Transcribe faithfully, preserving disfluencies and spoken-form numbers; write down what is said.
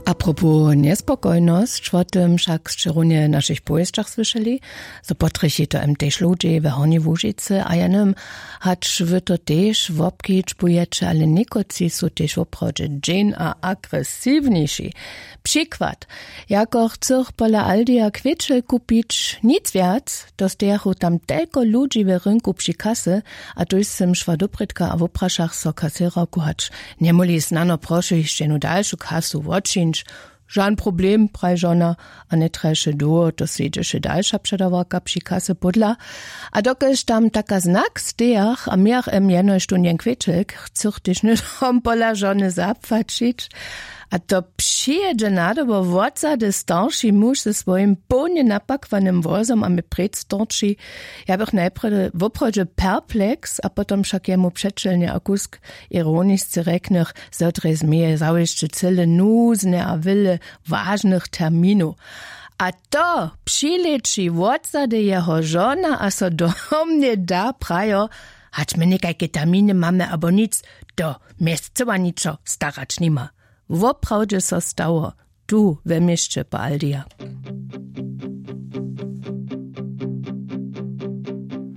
Apropos niespokojność, o tym však szczególnie naszych pojeźdźach słyszeli, so potrychi to em też ludzie we Horni Łużycy, a janem hacz wy to też wopkić bujecie, ale nikoci są też oprodzie dżin a agresywniejsi. Przykład, jako chcesz pola Aldia kwietschel kupić nic wiac, to stejachu tam tylko ludzi w rynku przy kasy, a tu jestem szła do prytka, a w opraszach so kasierałku hacz. Nie moli znano proszę jeszcze no dalszą kasu wodzinć. Żan problem, praj żona, a nie treše do, to siedziše dalsza przedawarka przy kasy podla. A dokelž tam taka znak stejach, a miach em jeno sztunien kwieczek, chcych też nie tam pola żony zapfačić. A to przyjedzie nadobo wocady starszy muž ze swoim pełnie napakwanym wozom a mi pred starczy. Ja bych najpierw woprodzie perplex, a potom však jemu przeczelnie akusk ironiczny reknech, zotre zmieje zawieszcze cyle nuzne a wille ważnych terminów. A to przyleci wocady jeho żona, a so do mnie da prajo, hać my niekajkie terminy mamy, abo nic, to miejscowa niczo starać nima. Woprawdzie so stało, tu we mieście po Aldia.